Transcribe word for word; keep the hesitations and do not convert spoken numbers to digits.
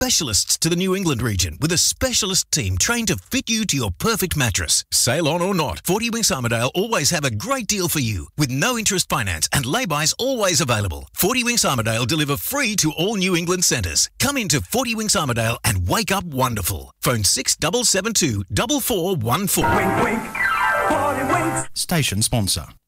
specialists to the New England region with a specialist team trained to fit you to your perfect mattress. Sail on or not, forty Winks Armidale always have a great deal for you with no interest finance and lay-bys always available. forty Winks Armidale deliver free to all New England centres. Come into forty Winks Armidale and wake up wonderful. Phone six seven seven two four four one four. Wink, wink. forty Winks. Station sponsor.